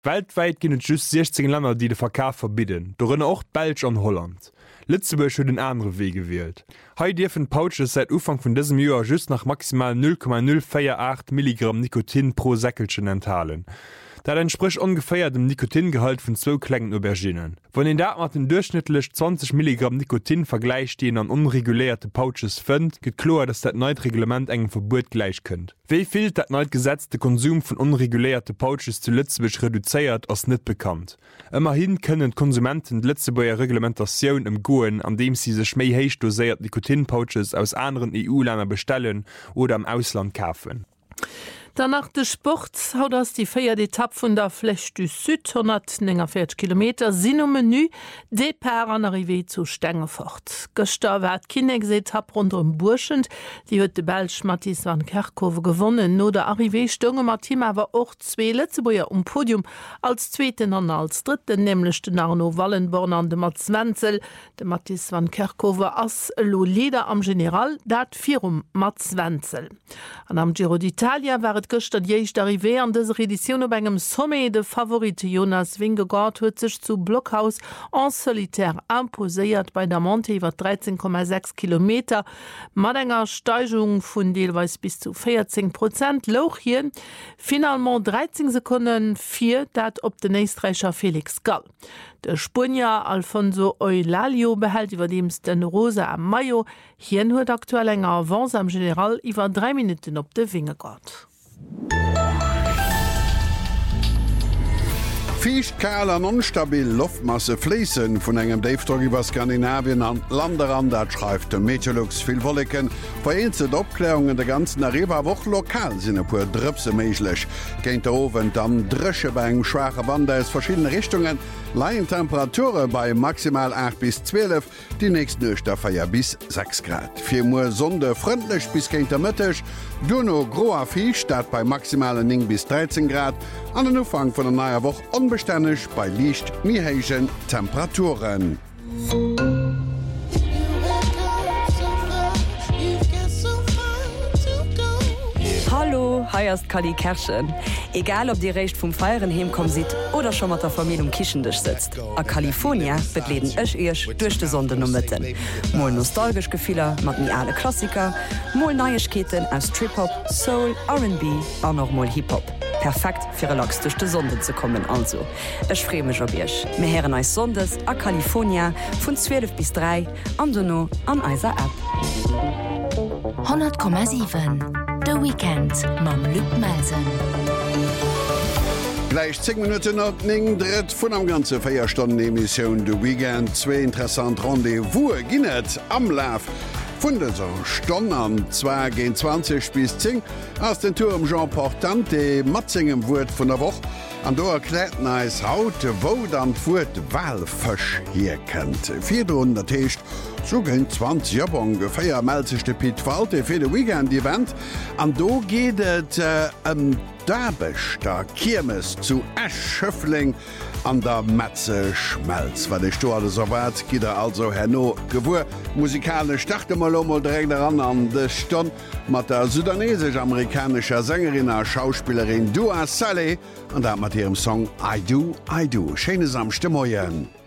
Weltweit ginn et just 16 Länder, die de Verkauf verbieden, dorënne och Belg an Holland. Lützeburg huet den andere Weg gewählt. Hei dürfen Pouches seit Ufang vun diesem Jahr just nach maximal 0,048 Milligramm Nikotin pro Säckelchen enthalen. Dat entspricht ungefähr dem Nikotingehalt von 2 kleinen Auberginen. Wenn den dat mat den durchschnittlich 20 Milligramm Nikotin vergleicht den an unregulierte Pouches fënnt, geht klar, dass dat neue Reglement engem Verbot gleich könnt. Wie viel dat neue Gesetz den Konsum von unregulierte Pouches zu Lützeburg reduziert, als nicht bekannt. Immerhin können Konsumenten Lützeburger Reglementation im Goen, an dem sie sich mehr heisch dosiert Nikotinpouches aus anderen EU-Ländern bestellen oder im Ausland kaufen. Danach de Sport haut ass die feier Etapp vun der Flèche du Süd 140 km sinn um Menü Départ an Arrivé zu Stengefort. Gëster wär d'Kinnegsetapp rund Burschend, die huet de Belsch Matthias van Kerkhove gewonnen. No der Arrivé stonge mat Team awer och 2 Letzebuier Podium als Zweeten an als Dritten, nämlich den Arno Wallenborn an de Mats Wenzel. De Matthias van Kerkhove ass lo Leder am General, dat 4 Mats Wenzel. An am Giro d'Italia war gestern jeich d'Arrivé an dese Edition op engem Somme de Favorite Jonas Vingegaard huet sech zu Blockhaus en solitaire imposéiert bei der Monte iwwer 13,6 km mat enger Steigung vun deelweis bis zu 14%. Lochien finalement 13 Sekunden 4 dat op den Österreicher Felix Gall. Der Spanier Alfonso Eulalio behält iwwer dems den Rosa am Mayo. Hien huet aktuell enger Avance am General iwwer 3 Minuten op de Vingegaard. Fiicht kaal an onstabil Luftmasse fließen vun engem Davetrog iwwer Skandinavien an Landerrand, dat schreift dem Meteorlux viel Wolken. Vereinzelt Opklärungen der ganzen Arriva woch lokal sinn e puer Drëpse méiglech. Géint der Owen dann Drësche bei eng schwache Bande aus verschiedene Richtungen, Laien Temperature bei maximal 8 bis 12, die nächst Nøchter feier bis 6 Grad. 4 Uhr Sonde freundlich bis géint der Mëttech, Duno groer Fisch dat bei maximalen 9 bis 13 Grad, an den Ufang von der neuer Woche unbeständig bei Licht mihéigen Temperaturen. Hallo, heierst Kali Kerschen. Egal ob dir recht vom Feieren hemkom sieht oder schon mat der Familie Kischendech sitzt. A California betleden ech eich durch de Sonde no Mitten. Mol nostalgisch Gefehler mat nie alle Klassiker, mol Neuigkeiten aus Trip-Hop, Soul, R&B an noch mal Hip-Hop. Perfekt für relax durch die Sonde zu kommen also. Ich freue mich auf euch. Wir hören euch Sondes a California von 12 bis 3 am Dono an unserer App. 100,7 The Weekend mam Luc Melsen. Gleich 10 Minuten op ning dret vun am ganze Feierstunden-Emissionioun The Weekend 2 interessant Rendezvous ginnet am Laf. Funde so Stonn an 2 gegen 20 bis 10 aus den Turm Jean Portant de Matzingem Wut vun der Woche. An do erklärt neis haut wo dann furt Walfëch hier kennt. 400 Techt so gin 20 Jobon geféier melzechte Pitfalte fir de Weekend-Event. An do gehtt Dabech der Kirmes zu Eschöffling an der Metze Schmelz. Wa de Sto alles erwart, giet also herno gewur musikale Startemalomodré an de Stonn mat der sudanesisch-amerikanischer Sängerin a Schauspielerin Dua Saleh an der mat ihrem Song I Do, Schenes am Stimmoien.